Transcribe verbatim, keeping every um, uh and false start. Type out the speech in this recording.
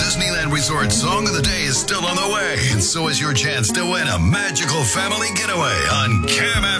Disneyland Resort Song of the Day is still on the way, and so is your chance to win a magical family getaway on Cam